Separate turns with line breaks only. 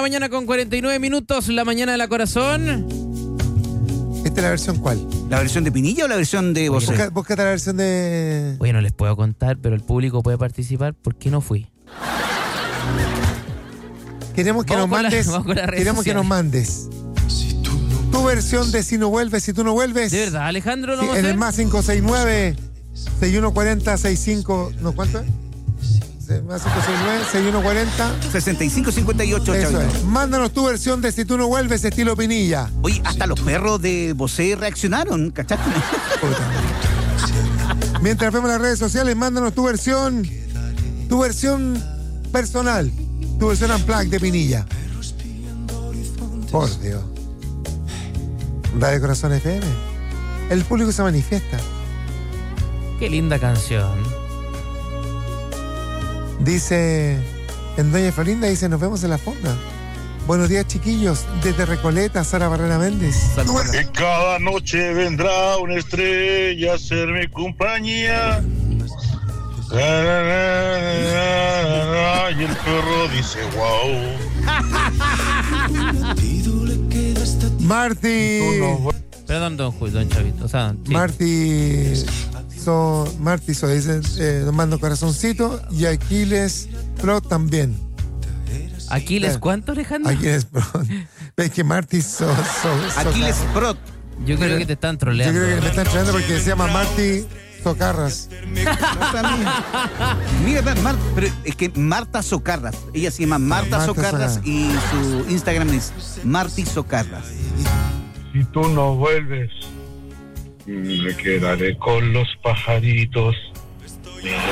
la mañana con 49 minutos, la mañana de la corazón.
¿Esta es la versión cuál?
¿La versión de Pinilla o la versión de Bosé?
Búscate la versión de...
Oye, no les puedo contar, pero el público puede participar. ¿Por qué no fui?
Queremos que
Vamos
nos
con
mandes.
las redes
Queremos que nos mandes tu versión de Si no vuelves, si tú no vuelves.
¿De verdad, Alejandro?
Sí,
¿No
en el más 569 6140 65. ¿No cuánto es? Más 569 6140
6558.
Eso es. Mándanos tu versión de Si tú no vuelves, estilo Pinilla.
Oye, hasta los perros de Bosé reaccionaron, ¿cachaste?
Mientras vemos las redes sociales, mándanos tu versión personal, tu versión unplugged de Pinilla. Por Dios. Radio Corazón FM. El público se manifiesta.
Qué linda canción.
Dice, en Doña Florinda dice, nos vemos en la fonda. Buenos días, chiquillos. Desde Recoleta, Sara Barrera Méndez.
Que cada noche vendrá una estrella a ser mi compañía. Y el perro dice wow.
Marty.
Perdón, don Chavito. O sea, sí.
Marty dice, nos mando corazoncito. Y Aquiles Pro también.
¿Aquiles cuánto, Alejandro?
Aquiles Pro. ¿Ves que Marty
Aquiles Pro?
Yo creo que te están troleando.
Yo creo que me están troleando porque se llama Marty Socarras.
Mira, pero es que Marta Socarras. Ella se llama Marta Socarras y su Instagram es Marty Socarras.
Si tú no vuelves, me quedaré con los pajaritos.